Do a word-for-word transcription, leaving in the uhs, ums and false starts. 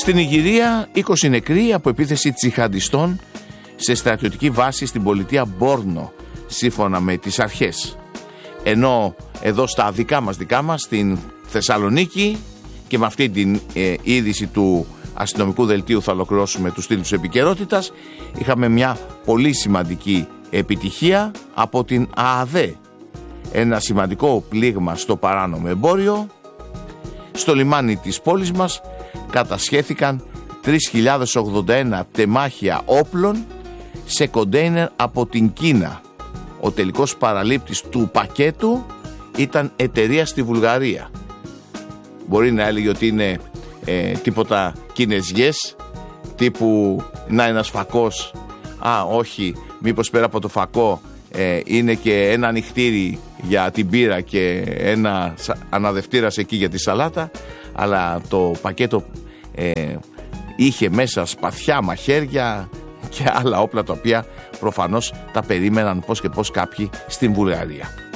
Στην Ιγυρία, είκοσι νεκροί από επίθεση τζιχαντιστών σε στρατιωτική βάση στην πολιτεία Μπόρνο, σύμφωνα με τις αρχές. Ενώ εδώ στα δικά μας δικά μας, στην Θεσσαλονίκη, και με αυτή την ε, είδηση του αστυνομικού δελτίου θα ολοκληρώσουμε τους στήλους επικαιρότητας, είχαμε μια πολύ σημαντική επιτυχία από την ΑΑΔΕ. Ένα σημαντικό πλήγμα στο παράνομο εμπόριο. Στο λιμάνι της πόλης μας κατασχέθηκαν τρεις χιλιάδες ογδόντα ένα τεμάχια όπλων σε κοντέινερ από την Κίνα. Ο τελικός παραλήπτης του πακέτου ήταν εταιρεία στη Βουλγαρία. Μπορεί να έλεγε ότι είναι ε, τίποτα κινεζιές, τύπου να ένας φακός, α όχι, μήπως πέρα από το φακό ε, είναι και ένα ανοιχτήρι για την μπύρα και ένα αναδευτήρας εκεί για τη σαλάτα, αλλά το πακέτο ε, είχε μέσα σπαθιά, μαχαίρια και άλλα όπλα τα οποία προφανώς τα περίμεναν πώς και πώς κάποιοι στην Βουλγαρία.